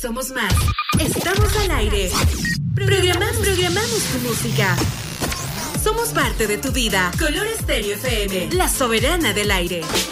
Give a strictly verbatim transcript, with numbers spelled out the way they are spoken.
Somos más. Estamos al aire. Programamos, programamos tu música. Somos parte de tu vida. Color Estéreo F M, la soberana del aire.